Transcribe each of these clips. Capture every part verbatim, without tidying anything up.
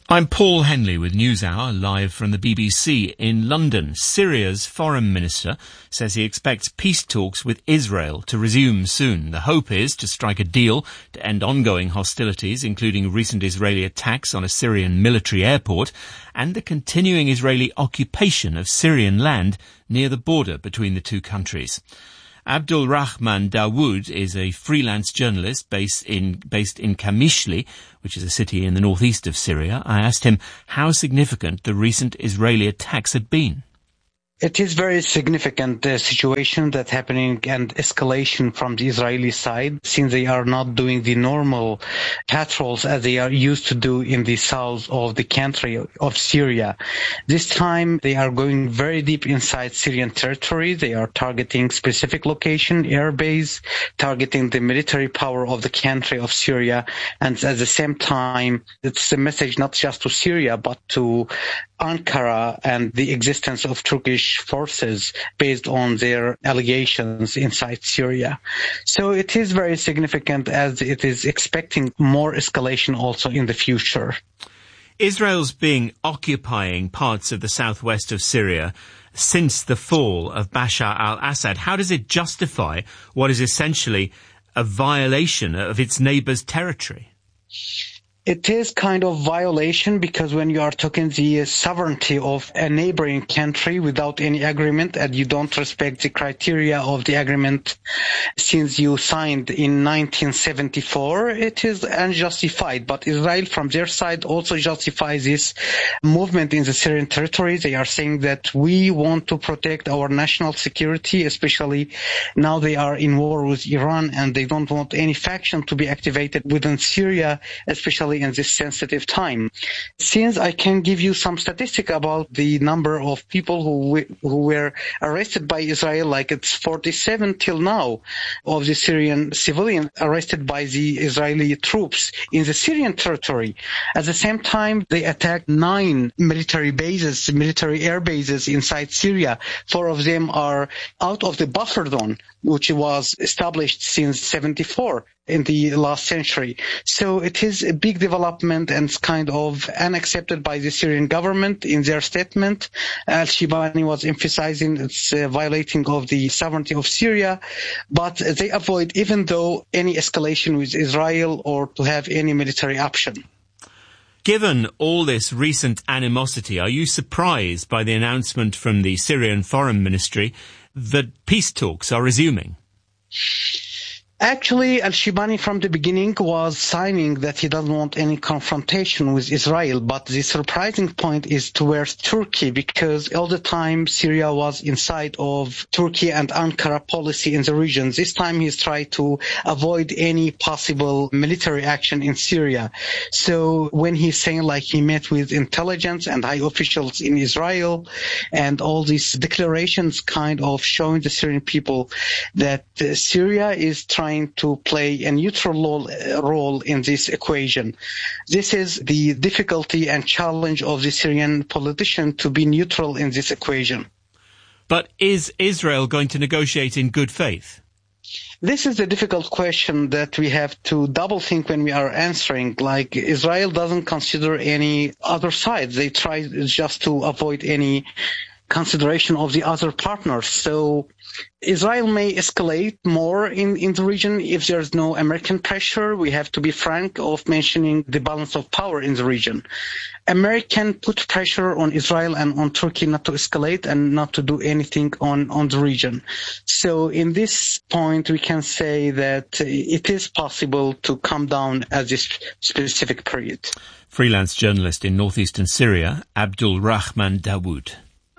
I'm Paul Henley with NewsHour, live from the B B C in London. Syria's foreign minister says he expects peace talks with Israel to resume soon. The hope is to strike a deal to end ongoing hostilities, including recent Israeli attacks on a Syrian military airport and the continuing Israeli occupation of Syrian land near the border between the two countries. Abdul Rahman Dawood is a freelance journalist based in based in Qamishli, which is a city in the northeast of Syria. I asked him how significant the recent Israeli attacks had been. It is very significant uh, situation that's happening and escalation from the Israeli side, since they are not doing the normal patrols as they are used to do in the south of the country of Syria. This time they are going very deep inside Syrian territory. They are targeting specific location, airbase, targeting the military power of the country of Syria. And at the same time, it's a message not just to Syria, but to Ankara and the existence of Turkish forces based on their allegations inside Syria. So it is very significant, as it is expecting more escalation also in the future. Israel's been occupying parts of the southwest of Syria since the fall of Bashar al-Assad. How does it justify what is essentially a violation of its neighbour's territory? It is kind of violation, because when you are talking the sovereignty of a neighboring country without any agreement, and you don't respect the criteria of the agreement since you signed in nineteen seventy-four, it is unjustified. But Israel from their side also justifies this movement in the Syrian territory. They are saying that we want to protect our national security, especially now they are in war with Iran and they don't want any faction to be activated within Syria, especially in this sensitive time. Since I can give you some statistic about the number of people who who were arrested by Israel, like it's forty-seven till now of the Syrian civilians arrested by the Israeli troops in the Syrian territory. At the same time, they attacked nine military bases, military air bases inside Syria. Four of them are out of the buffer zone, which was established since seventy-four. In the last century. So it is a big development and it's kind of unaccepted by the Syrian government in their statement. Al-Shibani was emphasizing it's uh, violating of the sovereignty of Syria, but they avoid even though any escalation with Israel or to have any military option. Given all this recent animosity, are you surprised by the announcement from the Syrian Foreign Ministry that peace talks are resuming? Actually, Al-Shibani from the beginning was signing that he doesn't want any confrontation with Israel, but the surprising point is towards Turkey, because all the time Syria was inside of Turkey and Ankara policy in the region. This time he's tried to avoid any possible military action in Syria. So when he's saying like he met with intelligence and high officials in Israel, and all these declarations kind of showing the Syrian people that uh, Syria is trying to play a neutral role in this equation. This is the difficulty and challenge of the Syrian politician, to be neutral in this equation. But is Israel going to negotiate in good faith? This is a difficult question that we have to double think when we are answering. Like, Israel doesn't consider any other side. They try just to avoid any consideration of the other partners. So Israel may escalate more in, in the region if there's no American pressure. We have to be frank of mentioning the balance of power in the region. American put pressure on Israel and on Turkey not to escalate and not to do anything on, on the region. So in this point, we can say that it is possible to come down at this specific period. Freelance journalist in northeastern Syria, Abdul Rahman Dawood.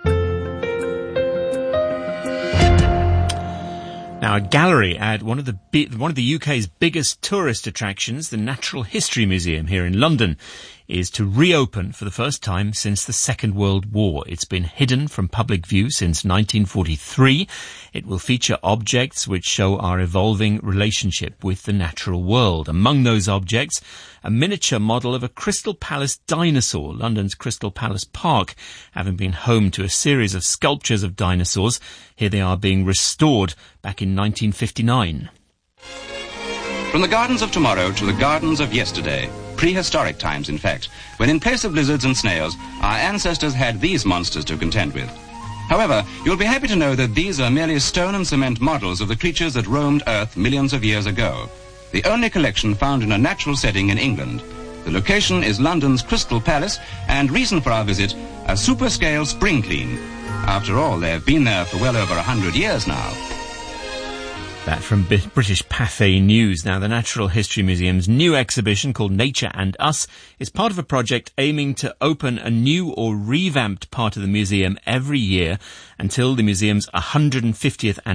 Now, a gallery at one of the one of the U K's biggest tourist attractions, the Natural History Museum here in London, is to reopen for the first time since the Second World War. It's been hidden from public view since nineteen forty-three. It will feature objects which show our evolving relationship with the natural world. Among those objects, a miniature model of a Crystal Palace dinosaur, London's Crystal Palace Park, having been home to a series of sculptures of dinosaurs. Here they are being restored back in nineteen fifty-nine. From the gardens of tomorrow to the gardens of yesterday, Prehistoric times, in fact, when in place of lizards and snails, our ancestors had these monsters to contend with. However, you'll be happy to know that these are merely stone and cement models of the creatures that roamed Earth millions of years ago. The only collection found in a natural setting in England. The location is London's Crystal Palace, and reason for our visit, a super-scale spring clean. After all, they've been there for well over a hundred years now. That from B- British Pathé News. Now, the Natural History Museum's new exhibition called Nature and Us is part of a project aiming to open a new or revamped part of the museum every year until the museum's one hundred fiftieth anniversary.